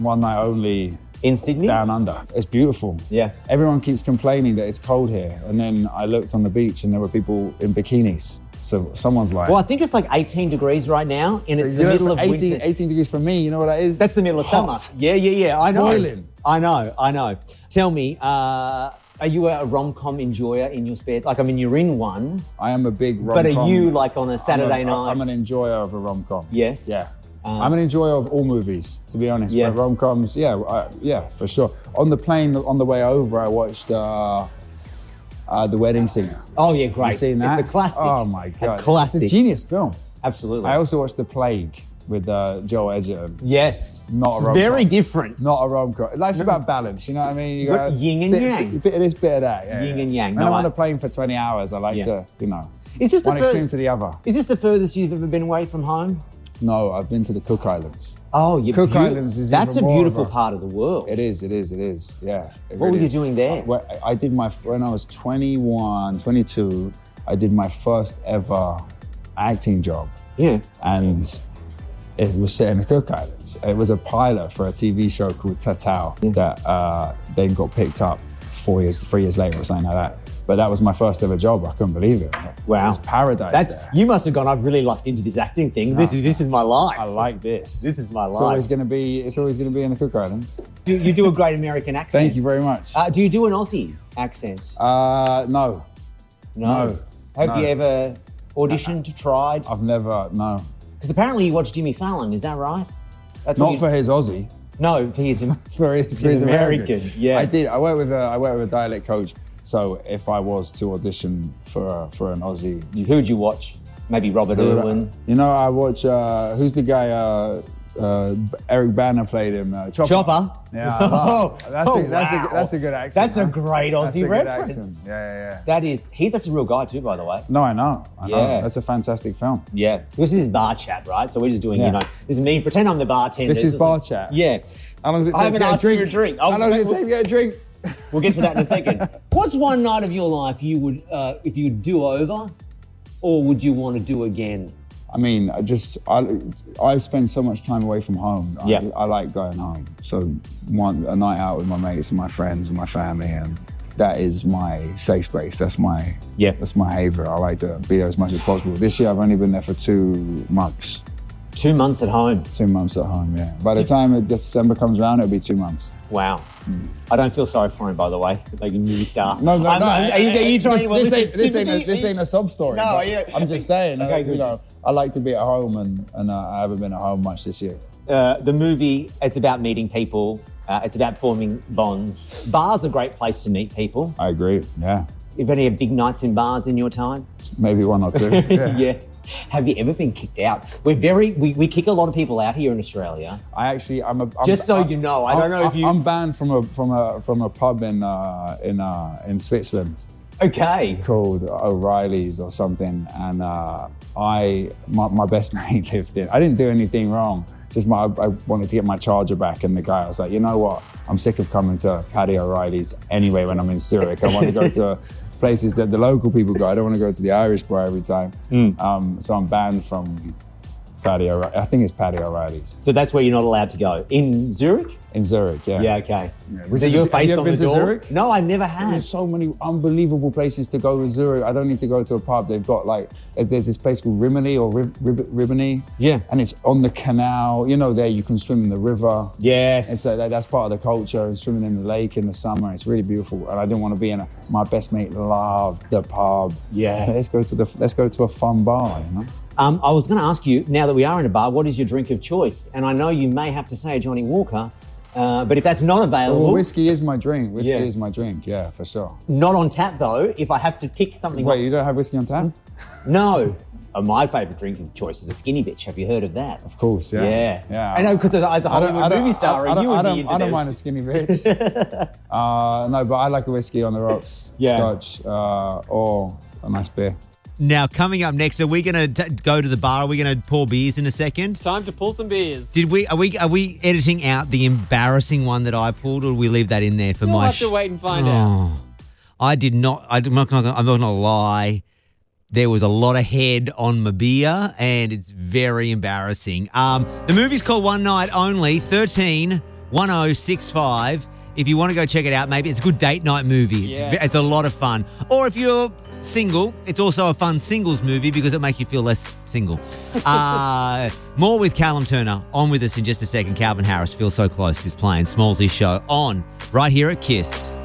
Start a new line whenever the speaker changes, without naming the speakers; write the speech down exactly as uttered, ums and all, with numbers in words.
One night only.
In Sydney?
Down under. It's beautiful.
Yeah.
Everyone keeps complaining that it's cold here. And then I looked on the beach and there were people in bikinis. So someone's like...
Well, I think it's like eighteen degrees right now, and it's the middle of
eighteen,
winter.
eighteen degrees for me, you know what that is?
That's the middle of
Hot.
summer. Yeah, yeah, yeah. I know.
Boiling.
I know, I know. Tell me, uh, are you a rom-com enjoyer in your spare... Like, I mean, you're in one.
I am a big rom-com.
But are you, like, on a Saturday
I'm a,
night?
I'm an enjoyer of a rom-com.
Yes?
Yeah.
Um,
I'm an enjoyer of all movies, to be honest.
Yeah.
But rom-coms, yeah, I, yeah, for sure. On the plane, on the way over, I watched uh, uh, The Wedding Singer.
Oh, yeah, great.
You seen that?
It's a classic.
Oh, my God.
A classic.
It's a genius film.
Absolutely.
I also watched The Plague with uh, Joel Edgerton.
Yes.
Not a
It's
rom-com.
very different.
Not a rom-com. Life's about balance, you know what I mean? You
But
gotta-
yin and
bit,
yang.
Bit, bit of this, bit of that. Yeah,
Yin
yeah.
and yang.
When
No,
I'm on
I-
a plane for twenty hours, I like
Yeah.
to, you know,
Is this the
one
fir-
extreme to the other.
Is this the furthest you've ever been away from home?
No, I've been to the Cook Islands.
Oh, you're
Cook
beau-
Islands is
That's a
even more
beautiful
of a-
part of the world.
It is, it is, it is, yeah. it
What
really
were you
is.
doing there?
I, well, I did my, when I was twenty-one, twenty-two, I did my first ever acting job.
Yeah.
And it was set in the Cook Islands. It was a pilot for a T V show called Tatao that uh, then got picked up four years, three years later or something like that. But that was my first ever job. I couldn't believe it.
Wow.
It's paradise
That's
there.
you must have gone, I've really lucked into this acting thing. This is this is my life.
I like this.
This is my
It's
life.
always going to be. It's always going to be in the Cook Islands.
You, you do a great American accent.
Thank you very much.
Uh, do you do an Aussie accent?
Uh, no,
No.
no,
Have
no.
you ever auditioned, tried?
I've never. No,
Because apparently you watch Jimmy Fallon, is that right? That's what
not
you-
for his Aussie.
No, for his,
For his, for
He's
his
American, yeah.
I did. I worked with a. I worked with a dialect coach. So if I was to audition for for an Aussie,
who'd you watch? Maybe Robert Irwin.
You know, I watch. Uh, who's the guy? Uh, uh, Eric Banner played him. Uh, Chopper.
Chopper?
Yeah, I love- that's,
Oh,
a, that's,
wow.
a, that's a good accent.
That's a
huh?
great
That's
Aussie
a good
reference.
accent. Yeah, yeah, yeah.
That is, he. that's a real guy too, by the way.
No, I know. I know.
Yeah.
That's a fantastic film.
Yeah. This is bar chat, right? So we're just doing,
Yeah.
you know, this is me, pretend I'm the bartender.
This is
just
bar
like-
chat?
Yeah.
How long does it
I
take
haven't
to get a
asked you
drink?
a drink.
How
I'll-
long does it take to get a drink?
We'll get to that in a second. What's one night of your life you would, uh, if you would do over, or would you want to do again?
I mean, I just, I, I spend so much time away from home. I,
Yeah.
I like going home. So one, a night out with my mates and my friends and my family, and that is my safe space. That's my,
Yeah.
that's my haven. I like to be there as much as possible. This year I've only been there for two months.
Two months at home.
Two months at home, yeah. By the time December comes around, it'll be two months.
Wow. I don't feel sorry for him, by the way, like a movie star.
No, no,
I'm,
no.
I'm, are you, are you trying
this,
to... well,
this,
listen,
ain't, this, ain't a,
sympathy-
this ain't a sob story.
No,
but
yeah.
I'm just saying,
Okay,
uh,
good.
you know, I like to be at home, and, and uh, I haven't been at home much this year.
Uh, the movie, it's about meeting people. Uh, it's about forming bonds. Bars are a great place to meet people.
I agree, yeah.
You've had any big nights in bars in your time?
Maybe one or two.
Yeah.
Yeah.
Have you ever been kicked out? We're very, we, we kick a lot of people out here in Australia.
I actually, I'm a. I'm,
Just so
I'm-
you know, I don't know if you-
I'm banned from a from a from a pub in uh, in uh, in Switzerland
Okay.
called O'Reilly's or something, and uh, I my, my best mate lived in. I didn't do anything wrong. Just my, I wanted to get my charger back, and the guy I was like, you know what? I'm sick of coming to Paddy O'Reilly's anyway when I'm in Zurich. I want to go to places that the local people go. I don't want to go to the Irish bar every time.
Mm.
Um, so I'm banned from Paddy O'Reilly. I think it's Paddy O'Reilly's
So that's where you're not allowed to go. In Zurich?
in Zurich. Yeah.
Yeah, okay.
Which
So
is-
your
have
face
you ever
on
been
the
to
door?
Zurich?
No, I never have.
There's so many unbelievable places to go in Zurich. I don't need to go to a pub. They've got like, there's this place called Rimini or Rib, Rib, Rimini.
Yeah.
And it's on the canal. You know, there you can swim in the river.
Yes.
It's, uh, that- that's part of the culture, and swimming in the lake in the summer. It's really beautiful. And I didn't want to be in a, my best mate loved the pub.
Yeah.
Let's go to the, let's go to a fun bar, you know?
Um, I was going to ask you, now that we are in a bar, what is your drink of choice? And I know you may have to say Johnny Walker, uh, but if that's not available,
Well, whiskey is my drink. Whiskey
Yeah.
is my drink, yeah, for sure.
not on tap though, if I have to pick something...
Wait, you don't have whiskey on tap?
No. Uh, my favourite drink of choice is a Skinny Bitch. Have you heard of that?
Of course, yeah.
Yeah.
Yeah.
I know, because as a
I don't-
Hollywood
I don't-
movie star,
I, I don't,
you
I
would
don't,
be into
I don't
those.
mind a skinny bitch. uh, no, but I like a whiskey on the rocks,
Yeah.
scotch, uh, or a nice beer.
Now, coming up next, are we going to go to the bar? Are we going to pour beers in a second?
Time to pull some beers.
Did we? Are we? Are we editing out the embarrassing one that I pulled, or do we leave that in there for
We'll
my?
have to
sh-
wait and find out.
Oh, I did not. I'm not. Gonna, I'm not going to lie. There was a lot of head on my beer, and it's very embarrassing. Um, the movie's called One Night Only. thirteen one oh six five. If you want to go check it out, maybe it's a good date night movie. It's,
Yes.
it's a lot of fun. Or if you're single, it's also a fun singles movie because it makes you feel less single. Uh, more with Callum Turner. On with us in just a second. Calvin Harris, Feels So Close, is playing Smallsy's show on right here at Kiss.